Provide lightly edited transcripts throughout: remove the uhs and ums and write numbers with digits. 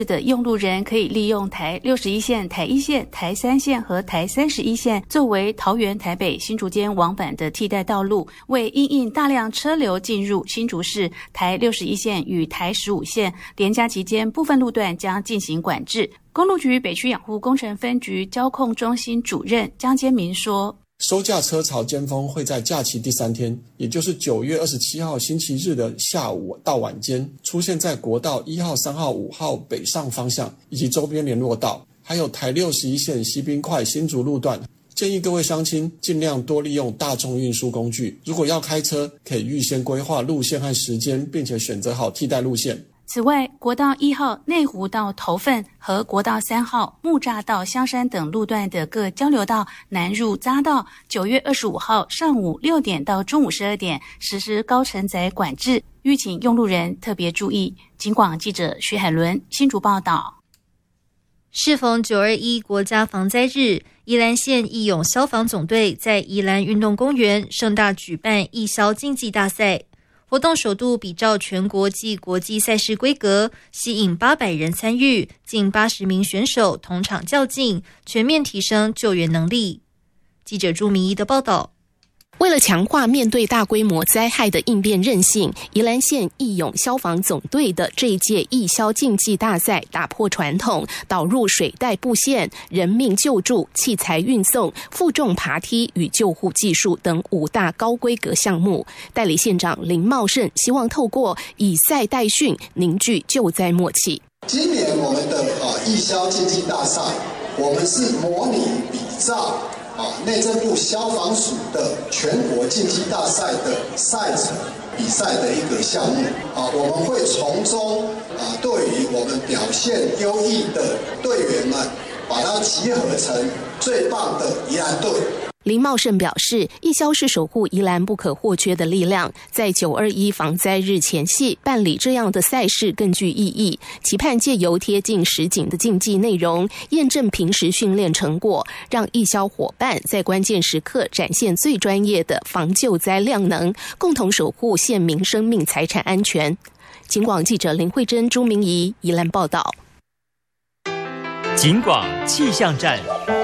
的用路人可以利用台61线、台1线、台3线和台31线作为桃园、台北、新竹间往返的替代道路，为因应大量车流进入新竹市，台61线与台15线连假期间部分路段将进行管制。公路局北区养护工程分局交控中心主任江坚民说， 收假车潮尖峰会在假期第3天，也就是9月27号星期日的下午到晚间，出现在国道1号、3号、5号北上方向以及周边联络道，还有台61线西滨快新竹路段。建议各位乡亲尽量多利用大众运输工具，如果要开车，可以预先规划路线和时间，并且选择好替代路线。 此外，国道1号内湖到头份和国道3号木栅到香山等路段的各交流道南入匝道9月25号上午6点到中午12点实施高承载管制，吁请用路人特别注意。警广记者徐海伦新竹报道。 适逢921国家防灾日，宜兰县义勇消防总队在宜兰运动公园盛大举办义消竞技大赛。活动首度比照全国及国际赛事规格，吸引800人参与，近80名选手同场较劲，全面提升救援能力。记者朱明仪的报道。 为了强化面对大规模灾害的应变韧性，宜兰县义勇消防总队的这一届义消竞技大赛打破传统，导入水带布线、人命救助、器材运送、负重爬梯与救护技术等5大高规格项目。代理县长林茂盛希望透过以赛代训，凝聚救灾默契。 今年我们的义消竞技大赛，我们是模拟比照内政部消防署的全国竞技大赛的赛程比赛的一个项目我们会从中对于我们表现优异的队员们，把它集合成最棒的宜兰队。 林茂盛表示，义消是守护宜兰不可或缺的力量，在921防灾日前夕办理这样的赛事更具意义，期盼借由贴近实景的竞技内容，验证平时训练成果，让义消伙伴在关键时刻展现最专业的防救灾量能，共同守护县民生命财产安全。警广记者林慧珍、朱明仪宜兰报道。 警广气象站。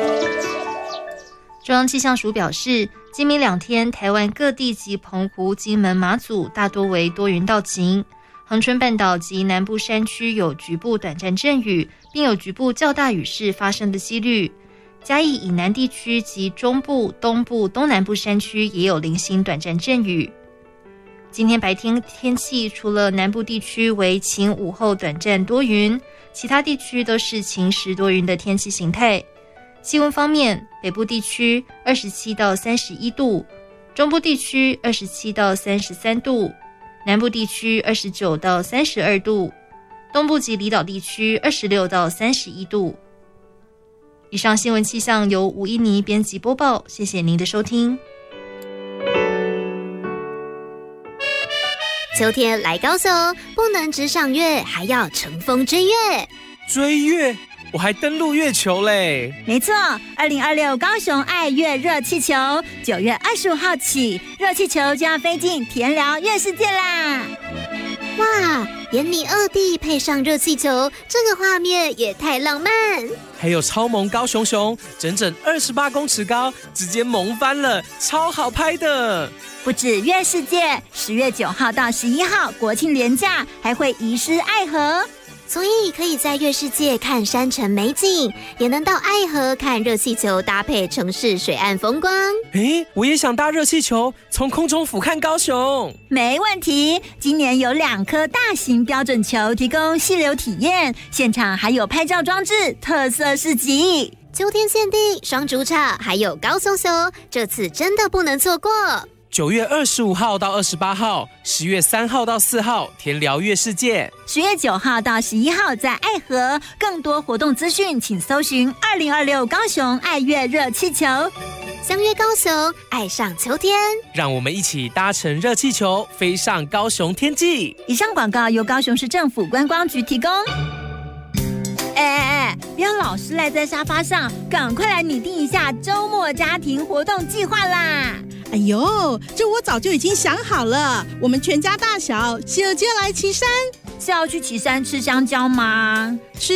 中央气象署表示，今明2天，台湾各地及澎湖、金门、马祖大多为多云到晴，恒春半岛及南部山区有局部短暂阵雨，并有局部较大雨势发生的几率。嘉义以南地区及中部、东部、东南部山区也有零星短暂阵雨。今天白天天气除了南部地区为晴午后短暂多云，其他地区都是晴时多云的天气形态。气温方面，北部地区27到31度，中部地区27到33度，南部地区29到32度，东部及离岛地区26到31度。以上新闻气象由吴依妮编辑播报，谢谢您的收听。 秋天来高雄，不能只赏月，还要乘风追月。 追月？我还登陆月球嘞！ 没错，2026高雄爱月热气球，9月25号起，热气球就要飞进田寮月世界啦！ 哇，眼你2弟配上热气球，这个画面也太浪漫！ 还有超萌高雄熊，整整28公尺高，直接萌翻了，超好拍的！ 不止月世界，10月9号到11号国庆连假还会移师爱河。 所以可以在月世界看山城美景，也能到爱河看热气球搭配城市水岸风光。 我也想搭热气球，从空中俯瞰高雄。 没问题，今年有2颗大型标准球提供溪流体验，现场还有拍照装置、特色市集。 秋天限定双主场，还有高松熊，这次真的不能错过。 9月25号到28号，10月3号到4号田寮月世界 ，10月9号到11号在爱河。更多活动资讯请搜寻2026高雄爱月热气球， 相约高雄，爱上秋天。 让我们一起搭乘热气球飞上高雄天际。 以上广告由高雄市政府观光局提供。不要老是赖在沙发上，赶快来拟定一下周末家庭活动计划啦！ 哎呦，这我早就已经想好了，我们全家大小小就来旗山。 是要去旗山吃香蕉吗？